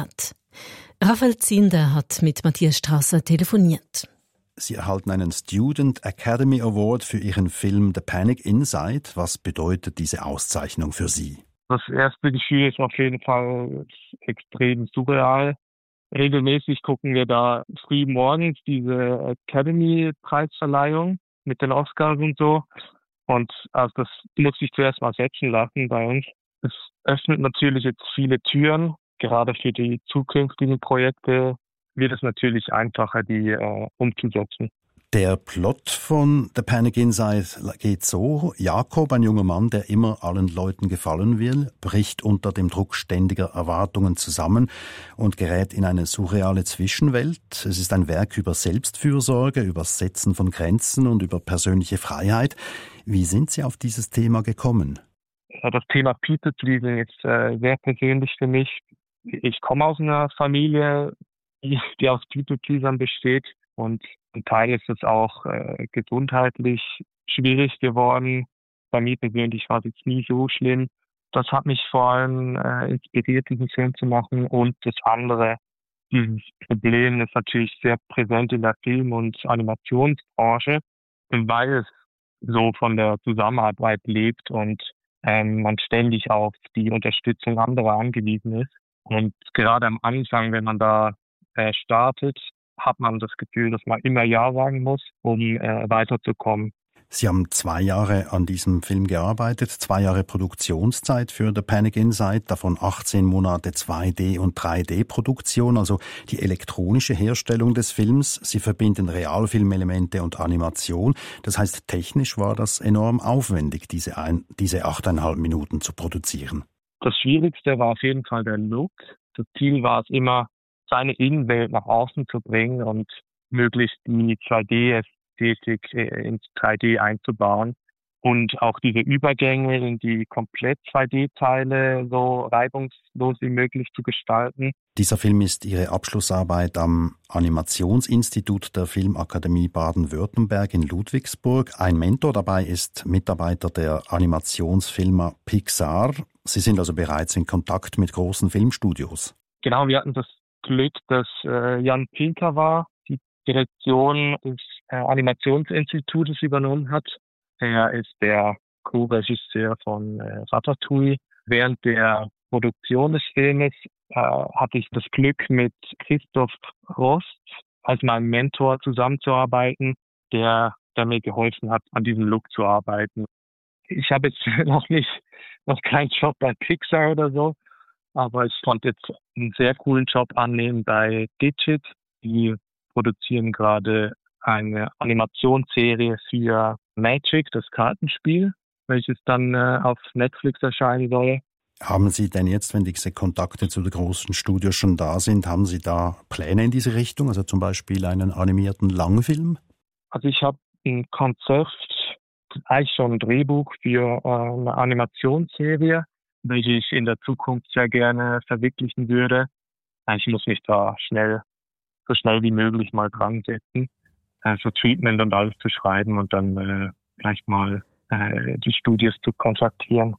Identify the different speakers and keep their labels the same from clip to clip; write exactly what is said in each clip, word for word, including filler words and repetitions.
Speaker 1: hat. Raphael Zinder hat mit Matthias Strasser telefoniert.
Speaker 2: Sie erhalten einen Student Academy Award für Ihren Film The Panic Inside. Was bedeutet diese Auszeichnung für Sie?
Speaker 3: Das erste Gefühl ist auf jeden Fall extrem surreal. Regelmäßig gucken wir da früh morgens diese Academy-Preisverleihung mit den Oscars und so. Und also das muss ich zuerst mal setzen lassen bei uns. Es öffnet natürlich jetzt viele Türen. Gerade für die zukünftigen Projekte wird es natürlich einfacher, die äh, umzusetzen.
Speaker 2: Der Plot von The Panic Inside geht so: Jakob, ein junger Mann, der immer allen Leuten gefallen will, bricht unter dem Druck ständiger Erwartungen zusammen und gerät in eine surreale Zwischenwelt. Es ist ein Werk über Selbstfürsorge, über das Setzen von Grenzen und über persönliche Freiheit. Wie sind Sie auf dieses Thema gekommen?
Speaker 3: Ja, das Thema People-Pleasing ist äh, sehr persönlich für mich. Ich komme aus einer Familie, die, die aus People-Pleasern besteht. Und zum Teil ist es auch äh, gesundheitlich schwierig geworden. Bei mir persönlich war es jetzt nie so schlimm. Das hat mich vor allem äh, inspiriert, diesen Film zu machen. Und das andere, dieses Problem ist natürlich sehr präsent in der Film- und Animationsbranche, weil es so von der Zusammenarbeit lebt und ähm, man ständig auf die Unterstützung anderer angewiesen ist. Und gerade am Anfang, wenn man da äh, startet, hat man das Gefühl, dass man immer Ja sagen muss, um äh, weiterzukommen.
Speaker 2: Sie haben zwei Jahre an diesem Film gearbeitet, zwei Jahre Produktionszeit für The Panic Inside, davon achtzehn Monate zwei D- und drei D-Produktion, also die elektronische Herstellung des Films. Sie verbinden Realfilmelemente und Animation. Das heißt, technisch war das enorm aufwendig, diese, ein, diese achteinhalb Minuten zu produzieren.
Speaker 3: Das Schwierigste war auf jeden Fall der Look. Das Ziel war es immer, seine Innenwelt nach außen zu bringen und möglichst die zwei D-Ästhetik ins drei D einzubauen und auch diese Übergänge in die komplett zwei D-Teile so reibungslos wie möglich zu gestalten.
Speaker 2: Dieser Film ist Ihre Abschlussarbeit am Animationsinstitut der Filmakademie Baden-Württemberg in Ludwigsburg. Ein Mentor dabei ist Mitarbeiter der Animationsfirma Pixar. Sie sind also bereits in Kontakt mit großen Filmstudios.
Speaker 3: Genau, wir hatten das Glück, dass äh, Jan Pinker war, die Direktion des äh, Animationsinstitutes übernommen hat. Er ist der Co-Regisseur von äh, Ratatouille. Während der Produktion des Filmes äh, hatte ich das Glück, mit Christoph Rost als meinem Mentor zusammenzuarbeiten, der, der mir geholfen hat, an diesem Look zu arbeiten. Ich habe jetzt noch nicht, noch keinen Job bei Pixar oder so, aber ich konnte jetzt einen sehr coolen Job annehmen bei Digit. Die produzieren gerade eine Animationsserie für Magic, das Kartenspiel, welches dann äh, auf Netflix erscheinen soll.
Speaker 2: Haben Sie denn jetzt, wenn diese Kontakte zu den großen Studios schon da sind, haben Sie da Pläne in diese Richtung, also zum Beispiel einen animierten Langfilm?
Speaker 3: Also ich habe ein Konzept, eigentlich schon ein Drehbuch für äh, eine Animationsserie, welche ich in der Zukunft sehr gerne verwirklichen würde. Ich muss mich da schnell, so schnell wie möglich mal dran setzen, äh, so Treatment und alles zu schreiben und dann äh, vielleicht mal äh, die Studios zu kontaktieren.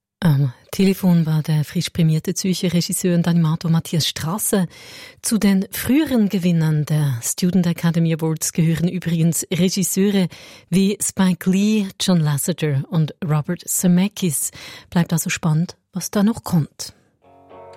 Speaker 1: Am Telefon war der frisch prämierte Zürcher Regisseur und Animator Matthias Strasser. Zu den früheren Gewinnern der Student Academy Awards gehören übrigens Regisseure wie Spike Lee, John Lasseter und Robert Zemeckis. Bleibt also spannend, was da noch kommt.